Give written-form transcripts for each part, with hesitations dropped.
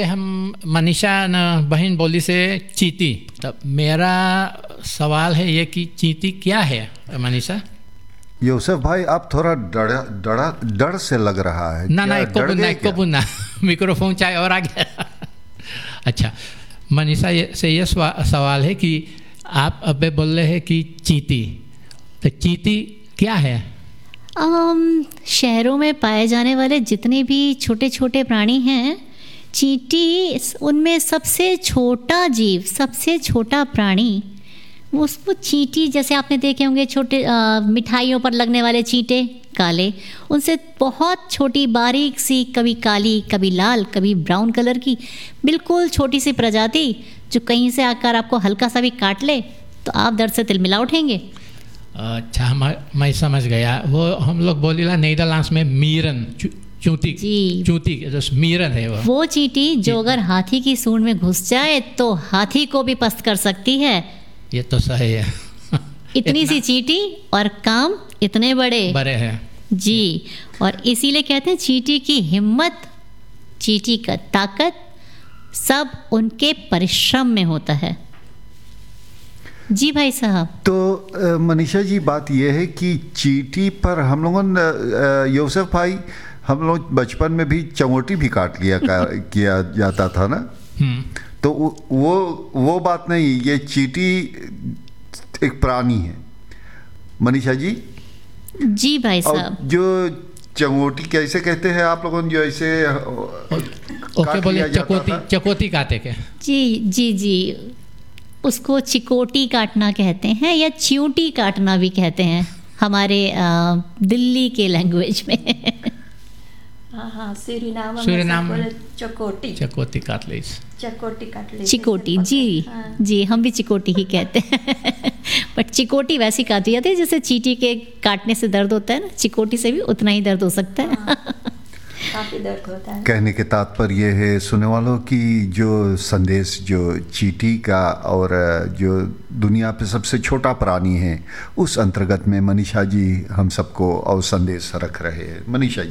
हम मनीषा न बहन बोली से चींटी, तो मेरा सवाल है ये कि चींटी क्या है मनीषा? यूसुफ भाई, आप थोड़ा डर से लग रहा है। ना एक को बुना मिक्रोफोन चाहे और आ गया। अच्छा, मनीषा से ये सवाल है कि आप अबे बोल रहे हैं कि चींटी, तो चींटी क्या है? शहरों में पाए जाने वाले जितने भी छोटे छोटे प्राणी हैं, चींटी उनमें सबसे छोटा जीव, सबसे छोटा प्राणी, उसको चींटी, जैसे आपने देखे होंगे छोटे मिठाइयों पर लगने वाले चींटे काले, उनसे बहुत छोटी बारीक सी, कभी काली कभी लाल कभी ब्राउन कलर की बिल्कुल छोटी सी प्रजाति, जो कहीं से आकर आपको हल्का सा भी काट ले तो आप दर्द से तिलमिला उठेंगे। अच्छा, मैं समझ गया। वो हम लोग बोलीला नीदरलैंड्स में मीरन, चूंटी जो मीरन है वो चींटी जो अगर हाथी की सूंड में घुस जाए तो हाथी को भी पस्त कर सकती है। ये तो सही है। इतनी सी चींटी और काम इतने बड़े हैं जी। और इसीलिए कहते हैं चींटी की हिम्मत, चींटी का ताकत सब उनके परिश्रम में होता है। जी भाई साहब। तो मनीषा जी, बात यह है कि चींटी पर हम लोगों ने, यूसुफ भाई, हम लोग बचपन में भी चंगोटी भी काट लिया किया जाता था ना। तो वो बात नहीं, ये चींटी एक प्राणी है मनीषा जी। जी भाई साहब। जो चंगोटी कैसे कहते हैं आप लोगों ने, जो ऐसे ओके बोले चकोती काटे के? जी, उसको चिकोटी काटना कहते हैं या च्यूटी काटना भी कहते हैं हमारे दिल्ली के लैंग्वेज में। हाँ, सूरीनाम चकोटी काट ले, चिकोटी। जी, हम भी चिकोटी ही कहते हैं। बट चिकोटी वैसी काटी जाती है जैसे चींटी के काटने से दर्द होता है ना, चिकोटी से भी उतना ही दर्द हो सकता है। काफी दर्द होता है। कहने के तात्पर्य है सुनने वालों की, जो संदेश जो चींटी का और जो दुनिया पे सबसे छोटा प्राणी है, उस अंतर्गत में मनीषा जी हम सबको और संदेश रख रहे हैं। मनीषा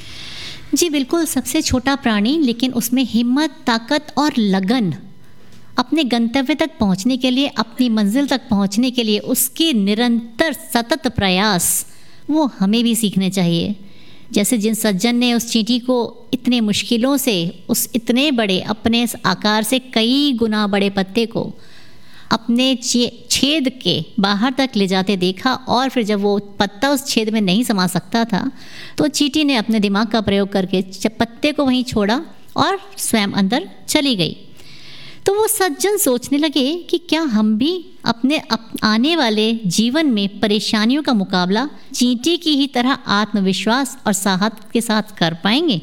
जी बिल्कुल, सबसे छोटा प्राणी, लेकिन उसमें हिम्मत, ताकत और लगन, अपने गंतव्य तक पहुंचने के लिए, अपनी मंजिल तक पहुंचने के लिए उसके निरंतर सतत प्रयास, वो हमें भी सीखने चाहिए। जैसे जिन सज्जन ने उस चींटी को इतने मुश्किलों से उस इतने बड़े, अपने आकार से कई गुना बड़े पत्ते को अपने छेद के बाहर तक ले जाते देखा, और फिर जब वो पत्ता उस छेद में नहीं समा सकता था तो चींटी ने अपने दिमाग का प्रयोग करके पत्ते को वहीं छोड़ा और स्वयं अंदर चली गई। तो वो सज्जन सोचने लगे कि क्या हम भी अपने आने वाले जीवन में परेशानियों का मुकाबला चींटी की ही तरह आत्मविश्वास और साहस के साथ कर पाएंगे।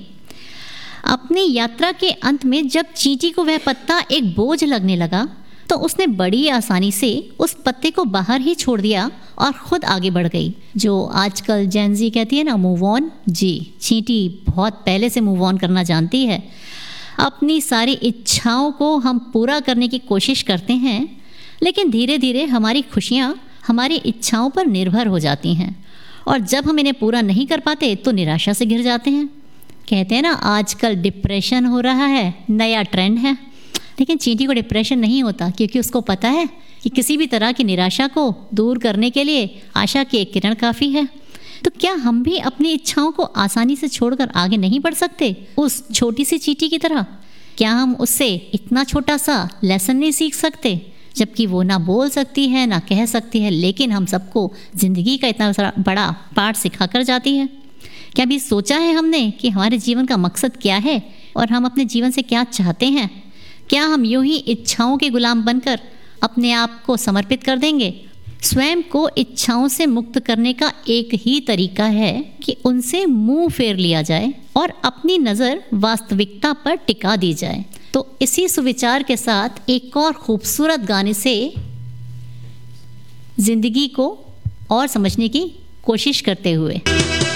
अपनी यात्रा के अंत में जब चींटी को वह पत्ता एक बोझ लगने लगा तो उसने बड़ी आसानी से उस पत्ते को बाहर ही छोड़ दिया और ख़ुद आगे बढ़ गई। जो आजकल जेन ज़ी कहती है ना, मूव ऑन। जी, चींटी बहुत पहले से मूव ऑन करना जानती है। अपनी सारी इच्छाओं को हम पूरा करने की कोशिश करते हैं, लेकिन धीरे धीरे हमारी खुशियाँ हमारी इच्छाओं पर निर्भर हो जाती हैं, और जब हम इन्हें पूरा नहीं कर पाते तो निराशा से घिर जाते हैं। कहते हैं ना, आजकल डिप्रेशन हो रहा है, नया ट्रेंड है। लेकिन चींटी को डिप्रेशन नहीं होता, क्योंकि उसको पता है कि किसी भी तरह की निराशा को दूर करने के लिए आशा की एक किरण काफ़ी है। तो क्या हम भी अपनी इच्छाओं को आसानी से छोड़कर आगे नहीं बढ़ सकते उस छोटी सी चींटी की तरह? क्या हम उससे इतना छोटा सा लेसन नहीं सीख सकते, जबकि वो ना बोल सकती है ना कह सकती है, लेकिन हम सबको ज़िंदगी का इतना बड़ा पाठ सिखा कर जाती है? क्या भी सोचा है हमने कि हमारे जीवन का मकसद क्या है और हम अपने जीवन से क्या चाहते हैं? क्या हम यूं ही इच्छाओं के गुलाम बनकर अपने आप को समर्पित कर देंगे? स्वयं को इच्छाओं से मुक्त करने का एक ही तरीका है कि उनसे मुंह फेर लिया जाए और अपनी नज़र वास्तविकता पर टिका दी जाए। तो इसी सुविचार के साथ एक और खूबसूरत गाने से ज़िंदगी को और समझने की कोशिश करते हुए